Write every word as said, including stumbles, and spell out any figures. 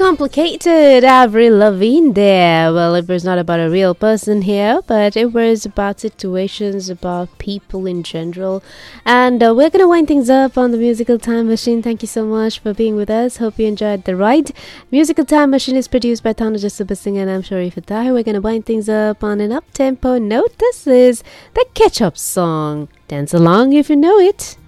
complicated, Avril Lavigne there. Well, it was not about a real person here, but it was about situations, about people in general. And uh, we're going to wind things up on the Musical Time Machine. Thank you so much for being with us. Hope you enjoyed the ride. Musical Time Machine is produced by Tanaja Subasingh and I'm Sharifah Tahir. We're going to wind things up on an up-tempo note. This is the Ketchup Song. Dance along if you know it.